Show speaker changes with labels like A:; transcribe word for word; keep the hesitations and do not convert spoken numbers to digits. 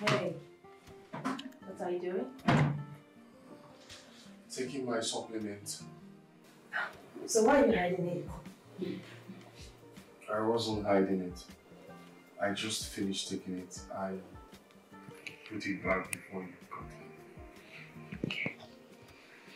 A: Hey, what are you doing?
B: Taking my supplement.
A: So why are you hiding it?
B: I wasn't hiding it. I just finished taking it. I put it back before you got it.